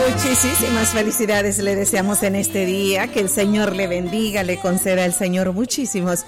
Muchísimas felicidades le deseamos en este día, que el Señor le bendiga, le conceda al Señor muchísimos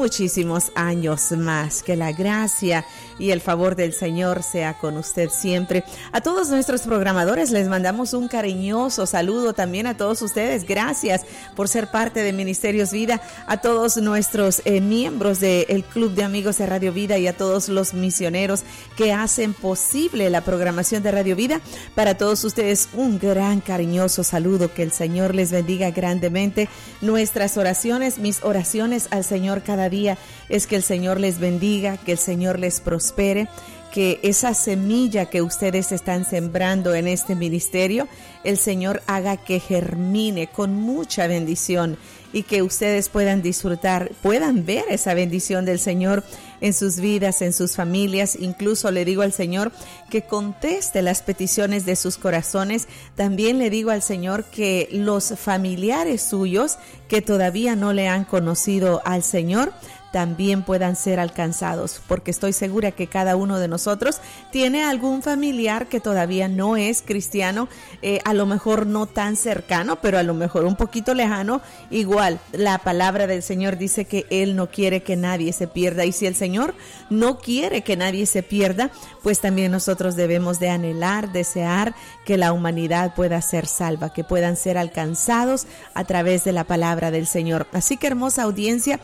años más, que la gracia y el favor del Señor sea con usted siempre. A todos nuestros programadores les mandamos un cariñoso saludo, también a todos ustedes, gracias por ser parte de Ministerios Vida, a todos nuestros miembros del Club de Amigos de Radio Vida y a todos los misioneros que hacen posible la programación de Radio Vida. Para todos ustedes un gran cariñoso saludo, que el Señor les bendiga grandemente. Nuestras oraciones, mis oraciones al Señor cada día es que el Señor les bendiga, que el Señor les prospere, que esa semilla que ustedes están sembrando en este ministerio, el Señor haga que germine con mucha bendición y que ustedes puedan disfrutar, puedan ver esa bendición del Señor en sus vidas, en sus familias. Incluso le digo al Señor que conteste las peticiones de sus corazones. También le digo al Señor que los familiares suyos que todavía no le han conocido al Señor también puedan ser alcanzados, porque estoy segura que cada uno de nosotros tiene algún familiar que todavía no es cristiano, a lo mejor no tan cercano, pero a lo mejor un poquito lejano. Igual, la palabra del Señor dice que Él no quiere que nadie se pierda, y si el Señor no quiere que nadie se pierda, pues también nosotros debemos de anhelar, desear que la humanidad pueda ser salva, que puedan ser alcanzados a través de la palabra del Señor. Así que, hermosa audiencia,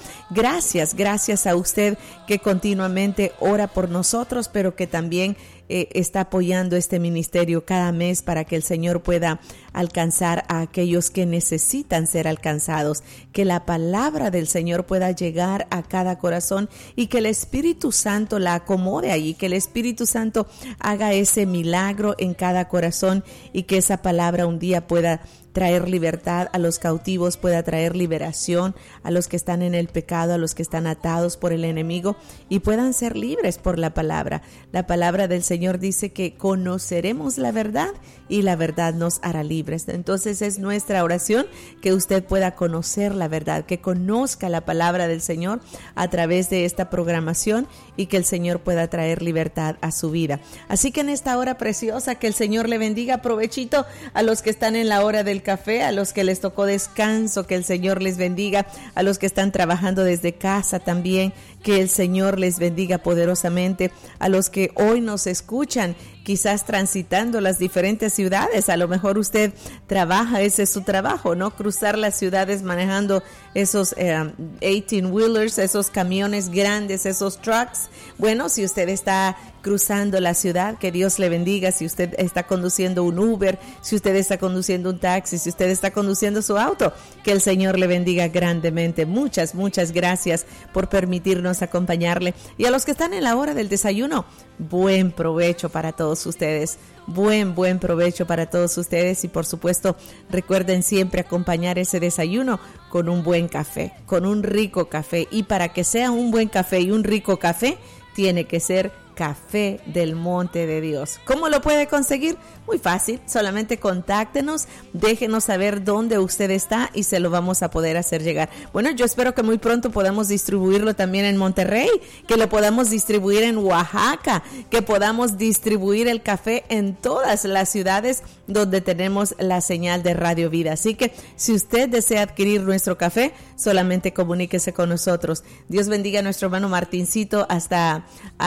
gracias a usted que continuamente ora por nosotros, pero que también está apoyando este ministerio cada mes para que el Señor pueda alcanzar a aquellos que necesitan ser alcanzados, que la palabra del Señor pueda llegar a cada corazón y que el Espíritu Santo la acomode allí, que el Espíritu Santo haga ese milagro en cada corazón y que esa palabra un día pueda traer libertad a los cautivos, pueda traer liberación a los que están en el pecado, a los que están atados por el enemigo, y puedan ser libres por la palabra. La palabra del Señor dice que conoceremos la verdad y la verdad nos hará libres. Entonces es nuestra oración que usted pueda conocer la verdad, que conozca la palabra del Señor a través de esta programación y que el Señor pueda traer libertad a su vida. Así que en esta hora preciosa, que el Señor le bendiga. Provechito a los que están en la hora del café, a los que les tocó descanso, que el Señor les bendiga, a los que están trabajando desde casa también, que el Señor les bendiga poderosamente, a los que hoy nos escuchan, quizás transitando las diferentes ciudades. A lo mejor usted trabaja, ese es su trabajo, ¿no? Cruzar las ciudades manejando esos 18-wheelers, esos camiones grandes, esos trucks. Bueno, si usted está cruzando la ciudad, que Dios le bendiga. Si usted está conduciendo un Uber, si usted está conduciendo un taxi, si usted está conduciendo su auto, que el Señor le bendiga grandemente. Muchas gracias por permitirnos acompañarle. Y a los que están en la hora del desayuno, buen provecho para todos ustedes. Buen provecho para todos ustedes. Y por supuesto, recuerden siempre acompañar ese desayuno con un buen café, con un rico café. Y para que sea un buen café y un rico café, tiene que ser Café del Monte de Dios. ¿Cómo lo puede conseguir? Muy fácil, solamente contáctenos, déjenos saber dónde usted está y se lo vamos a poder hacer llegar. Bueno, yo espero que muy pronto podamos distribuirlo también en Monterrey, que lo podamos distribuir en Oaxaca, que podamos distribuir el café en todas las ciudades donde tenemos la señal de Radio Vida. Así que si usted desea adquirir nuestro café, solamente comuníquese con nosotros. Dios bendiga a nuestro hermano Martincito hasta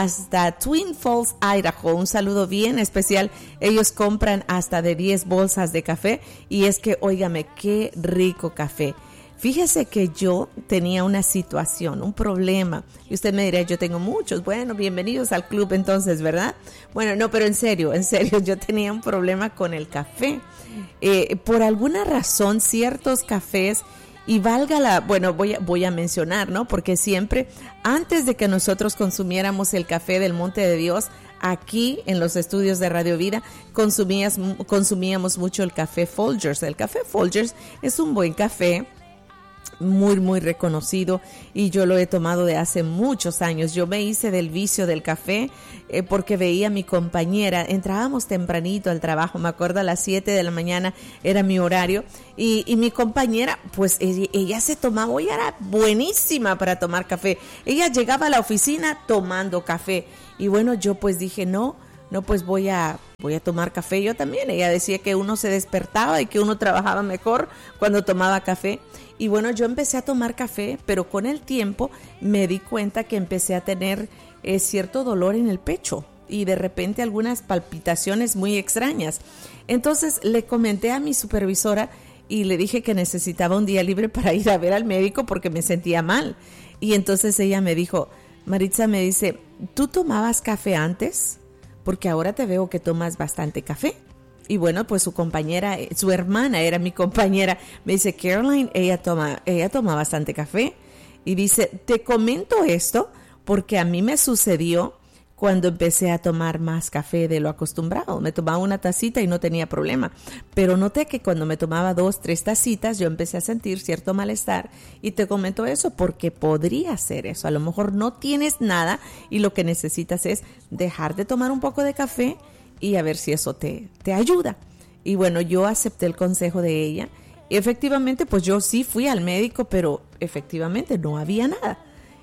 Twin Falls, Idaho. Un saludo bien especial. Ellos compran hasta de 10 bolsas de café y es que, óigame, qué rico café. Fíjese que yo tenía una situación, un problema, y usted me dirá, yo tengo muchos. Bueno, bienvenidos al club entonces, ¿verdad? Bueno, no, pero en serio, yo tenía un problema con el café. Por alguna razón, ciertos cafés, y voy a mencionar, ¿no? Porque siempre, antes de que nosotros consumiéramos el café del Monte de Dios, aquí en los estudios de Radio Vida, consumíamos mucho el café Folgers. El café Folgers es un buen café, muy reconocido, y yo lo he tomado de hace muchos años. Yo me hice del vicio del café porque veía a mi compañera, entrábamos tempranito al trabajo, me acuerdo a las 7 de la mañana era mi horario, y mi compañera, pues ella se tomaba, ella era buenísima para tomar café, ella llegaba a la oficina tomando café, y bueno, yo pues dije, no, no, pues voy a tomar café yo también. Ella decía que uno se despertaba y que uno trabajaba mejor cuando tomaba café. Y bueno, yo empecé a tomar café, pero con el tiempo me di cuenta que empecé a tener cierto dolor en el pecho y de repente algunas palpitaciones muy extrañas. Entonces le comenté a mi supervisora y le dije que necesitaba un día libre para ir a ver al médico porque me sentía mal. Y entonces ella me dijo, Maritza, me dice, ¿tú tomabas café antes? Porque ahora te veo que tomas bastante café. Y bueno, pues su compañera, su hermana era mi compañera, me dice, Caroline, ella toma bastante café. Y dice, te comento esto porque a mí me sucedió cuando empecé a tomar más café de lo acostumbrado. Me tomaba una tacita y no tenía problema. Pero noté que cuando me tomaba 2, 3 tacitas, yo empecé a sentir cierto malestar. Y te comento eso porque podría ser eso. A lo mejor no tienes nada y lo que necesitas es dejar de tomar un poco de café y a ver si eso te ayuda. Y bueno, yo acepté el consejo de ella. Y efectivamente, pues yo sí fui al médico, pero efectivamente no había nada.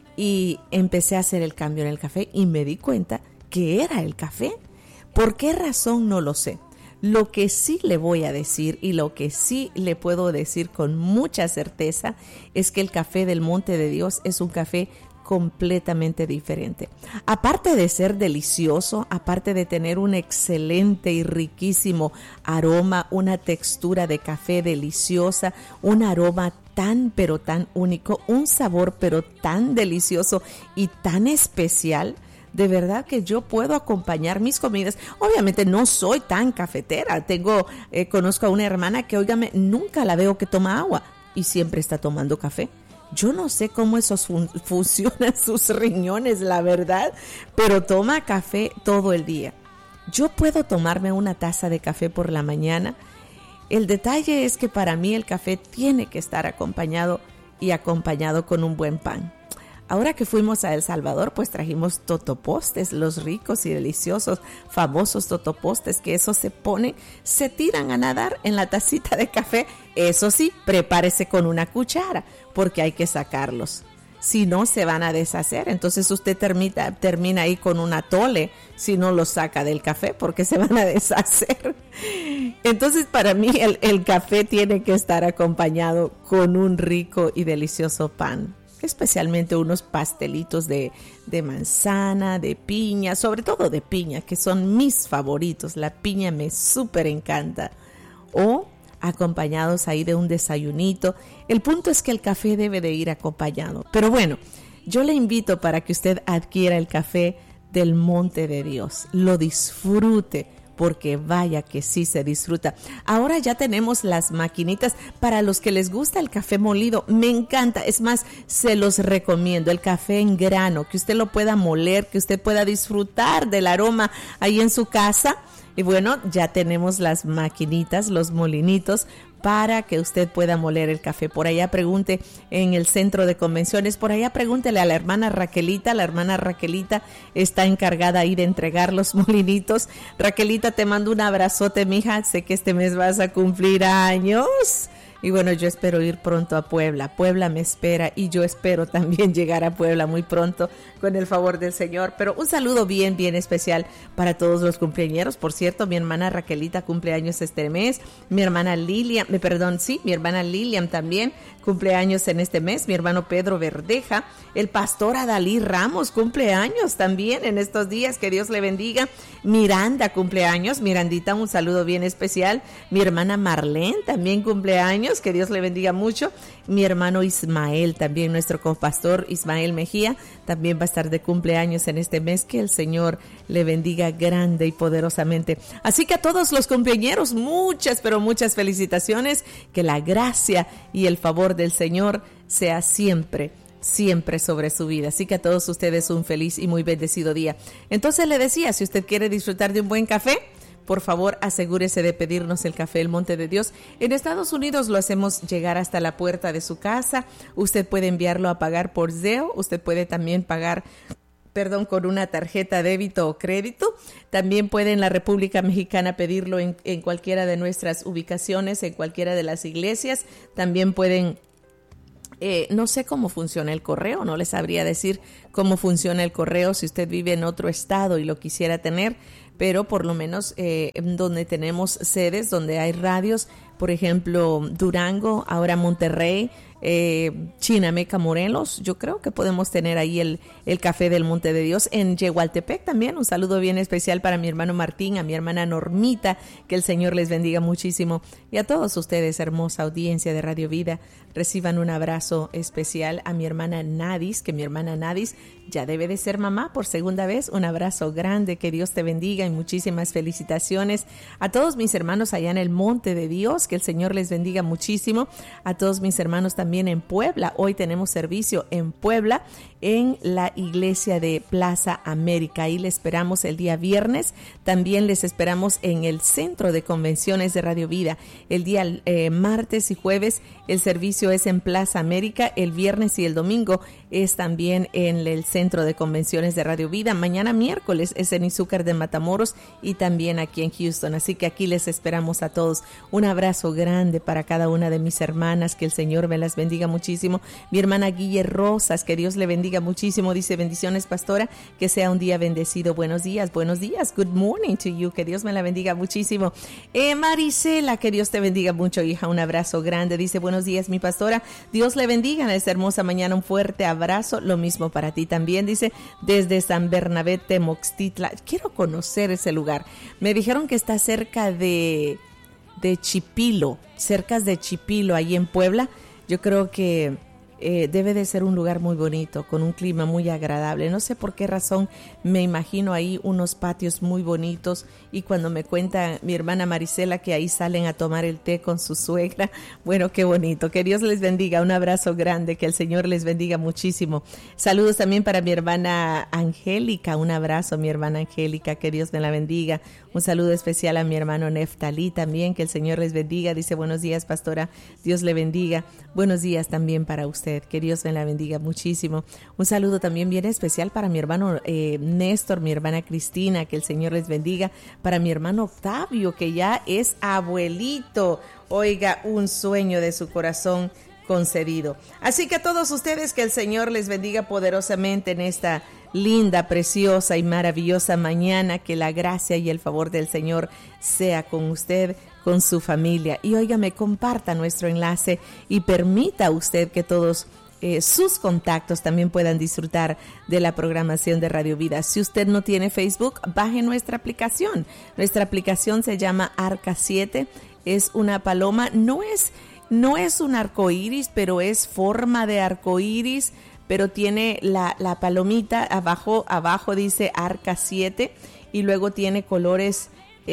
Y empecé a hacer el cambio en el café y me di cuenta que era el café. ¿Por qué razón? No lo sé. Lo que sí le voy a decir y lo que sí le puedo decir con mucha certeza es que el café del Monte de Dios es un café completamente diferente. Aparte de ser delicioso, aparte de tener un excelente y riquísimo aroma, una textura de café deliciosa, un aroma tan pero tan único, un sabor pero tan delicioso y tan especial, de verdad que yo puedo acompañar mis comidas. Obviamente no soy tan cafetera, conozco a una hermana que, óigame, nunca la veo que toma agua y siempre está tomando café. Yo no sé cómo esos funcionan sus riñones, la verdad, pero toma café todo el día. Yo puedo tomarme una taza de café por la mañana. El detalle es que para mí el café tiene que estar acompañado con un buen pan. Ahora que fuimos a El Salvador, pues trajimos totopostes, los ricos y deliciosos, famosos totopostes, que esos se tiran a nadar en la tacita de café. Eso sí, prepárese con una cuchara, porque hay que sacarlos. Si no, se van a deshacer. Entonces usted termina ahí con un atole si no los saca del café, porque se van a deshacer. Entonces, para mí, el café tiene que estar acompañado con un rico y delicioso pan. Especialmente unos pastelitos de manzana, de piña, sobre todo de piña, que son mis favoritos. La piña me súper encanta. O acompañados ahí de un desayunito. El punto es que el café debe de ir acompañado. Pero bueno, yo le invito para que usted adquiera el café del Monte de Dios. Lo disfrute, porque vaya que sí se disfruta. Ahora ya tenemos las maquinitas para los que les gusta el café molido. Me encanta, es más, se los recomiendo. El café en grano, que usted lo pueda moler, que usted pueda disfrutar del aroma ahí en su casa. Y bueno, ya tenemos las maquinitas, los molinitos, para que usted pueda moler el café. Por allá pregunte en el centro de convenciones, por allá pregúntele a la hermana Raquelita. La hermana Raquelita está encargada ahí de entregar los molinitos. Raquelita, te mando un abrazote, mija. Sé que este mes vas a cumplir años. Y bueno, yo espero ir pronto a Puebla. Puebla me espera y yo espero también llegar a Puebla muy pronto con el favor del Señor. Pero un saludo bien, bien especial para todos los cumpleañeros. Por cierto, mi hermana Raquelita cumple años este mes. Mi hermana Lilian también cumple años en este mes. Mi hermano Pedro Verdeja. El pastor Adalí Ramos cumple años también en estos días. Que Dios le bendiga. Miranda cumple años. Mirandita, un saludo bien especial. Mi hermana Marlene también cumple años. Que Dios le bendiga mucho. Mi hermano Ismael también, nuestro compastor Ismael Mejía, también va a estar de cumpleaños en este mes. Que el Señor le bendiga grande y poderosamente. Así que a todos los cumpleañeros, muchas, pero muchas felicitaciones. Que la gracia y el favor del Señor sea siempre sobre su vida. Así que a todos ustedes un feliz y muy bendecido día. Entonces le decía, si usted quiere disfrutar de un buen café, por favor, asegúrese de pedirnos el café El Monte de Dios. En Estados Unidos lo hacemos llegar hasta la puerta de su casa. Usted puede enviarlo a pagar por Zelle. Usted puede también pagar con una tarjeta débito o crédito. También puede en la República Mexicana pedirlo en cualquiera de nuestras ubicaciones, en cualquiera de las iglesias. También pueden... no sé cómo funciona el correo, no les sabría decir cómo funciona el correo si usted vive en otro estado y lo quisiera tener, pero por lo menos donde tenemos sedes, donde hay radios, por ejemplo, Durango, ahora Monterrey, Chinameca, Morelos, yo creo que podemos tener ahí el Café del Monte de Dios. En Yehualtepec también, un saludo bien especial para mi hermano Martín, a mi hermana Normita, que el Señor les bendiga muchísimo, y a todos ustedes, hermosa audiencia de Radio Vida. Reciban un abrazo especial a mi hermana Nadis, que mi hermana Nadis ya debe de ser mamá por segunda vez. Un abrazo grande, que Dios te bendiga y muchísimas felicitaciones a todos mis hermanos allá en el Monte de Dios, que el Señor les bendiga muchísimo. A todos mis hermanos también en Puebla, hoy tenemos servicio en Puebla, en la iglesia de Plaza América. Ahí les esperamos el día viernes. También les esperamos en el Centro de Convenciones de Radio Vida. El día martes y jueves el servicio es en Plaza América. El viernes y el domingo es también en el Centro de Convenciones de Radio Vida. Mañana miércoles es en Izúcar de Matamoros y también aquí en Houston. Así que aquí les esperamos a todos. Un abrazo grande para cada una de mis hermanas. Que el Señor me las bendiga muchísimo. Mi hermana Guille Rosas, que Dios le bendiga muchísimo. Dice: bendiciones, pastora, que sea un día bendecido. Buenos días. Good morning to you. Que Dios me la bendiga muchísimo. Marisela, que Dios te bendiga mucho, hija. Un abrazo grande. Dice: buenos días, mi pastora. Dios le bendiga en esta hermosa mañana. Un fuerte abrazo. Lo mismo para ti también. Dice: desde San Bernabé, Temoxtitla. Quiero conocer ese lugar. Me dijeron que está cerca de Chipilo, cerca de Chipilo, ahí en Puebla. Yo creo que debe de ser un lugar muy bonito, con un clima muy agradable. No sé por qué razón me imagino ahí unos patios muy bonitos, y cuando me cuenta mi hermana Marisela que ahí salen a tomar el té con su suegra, bueno, qué bonito. Que Dios les bendiga, un abrazo grande, que el Señor les bendiga muchísimo. Saludos también para mi hermana Angélica, un abrazo mi hermana Angélica, que Dios me la bendiga. Un saludo especial a mi hermano Neftalí también, que el Señor les bendiga. Dice: buenos días, pastora, Dios le bendiga. Buenos días también para usted, que Dios me la bendiga muchísimo. Un saludo también bien especial para mi hermano Néstor, mi hermana Cristina, que el Señor les bendiga. Para mi hermano Octavio, que ya es abuelito. Oiga, un sueño de su corazón concedido. Así que a todos ustedes, que el Señor les bendiga poderosamente en esta linda, preciosa y maravillosa mañana. Que la gracia y el favor del Señor sea con usted, con su familia. Y óigame, comparta nuestro enlace y permita usted que todos sus contactos también puedan disfrutar de la programación de Radio Vida. Si usted no tiene Facebook, baje nuestra aplicación. Nuestra aplicación se llama Arca 7. Es una paloma, no es un arco iris, pero es forma de arco iris, pero tiene la palomita abajo dice Arca 7, y luego tiene colores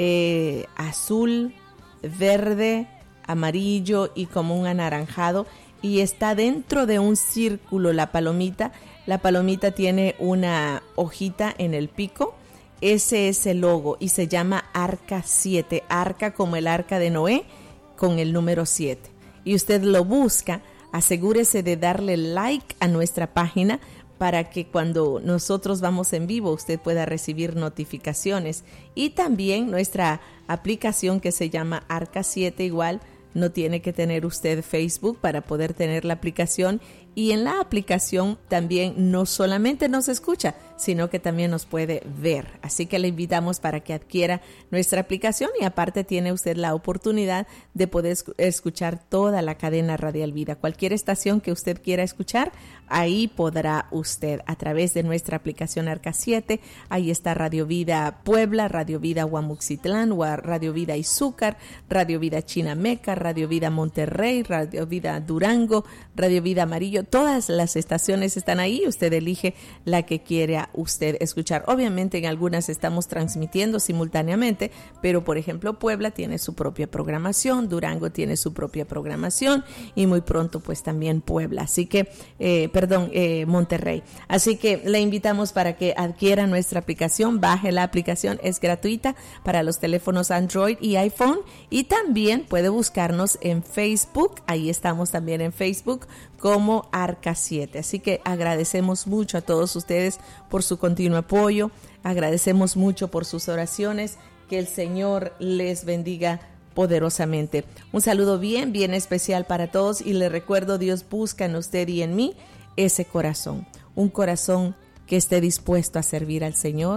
azul, verde, amarillo y como un anaranjado, y está dentro de un círculo la palomita. La palomita tiene una hojita en el pico. Ese es el logo y se llama Arca 7, arca como el arca de Noé, con el número 7. Y usted lo busca, asegúrese de darle like a nuestra página para que cuando nosotros vamos en vivo usted pueda recibir notificaciones. Y también nuestra aplicación, que se llama Arca 7 igual. No tiene que tener usted Facebook para poder tener la aplicación. Y en la aplicación también no solamente nos escucha, sino que también nos puede ver. Así que le invitamos para que adquiera nuestra aplicación, y aparte tiene usted la oportunidad de poder escuchar toda la cadena Radial Vida. Cualquier estación que usted quiera escuchar, ahí podrá usted a través de nuestra aplicación Arca 7. Ahí está Radio Vida Puebla, Radio Vida Guamuxitlán, Radio Vida Izúcar, Radio Vida Chinameca, Radio Vida Monterrey, Radio Vida Durango, Radio Vida Amarillo. Todas las estaciones están ahí. Usted elige la que quiera usted escuchar. Obviamente en algunas estamos transmitiendo simultáneamente, pero por ejemplo Puebla tiene su propia programación, Durango tiene su propia programación, y muy pronto pues también Puebla. Así que, Monterrey. Así que le invitamos para que adquiera nuestra aplicación, baje la aplicación, es gratuita para los teléfonos Android y iPhone, y también puede buscarnos en Facebook. Ahí estamos también en Facebook como Arca 7. Así que agradecemos mucho a todos ustedes por su continuo apoyo, agradecemos mucho por sus oraciones. Que el Señor les bendiga poderosamente. Un saludo bien especial para todos, y le recuerdo: Dios busca en usted y en mí ese corazón, un corazón que esté dispuesto a servir al Señor,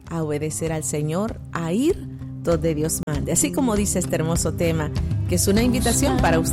a obedecer al Señor, a ir donde Dios mande. Así como dice este hermoso tema, que es una invitación para usted